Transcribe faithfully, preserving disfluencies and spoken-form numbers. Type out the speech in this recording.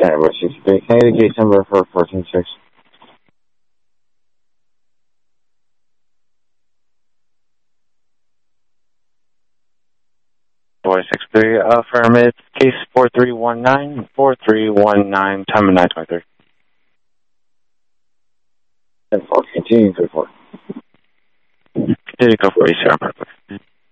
Canada sixty-three. Can I get a case number for fourteen six? four six three, affirmative, case four three one nine, four three one nine, time of nine twenty-three. And four, continue to four. Continue to go for you, sir, on purpose.